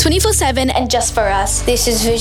24/7 and just for us. This is Vision